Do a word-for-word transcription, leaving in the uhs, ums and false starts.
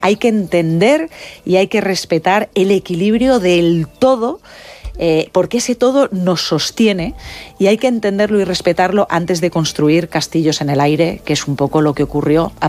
Hay que entender y hay que respetar el equilibrio del todo, eh, porque ese todo nos sostiene y hay que entenderlo y respetarlo antes de construir castillos en el aire, que es un poco lo que ocurrió a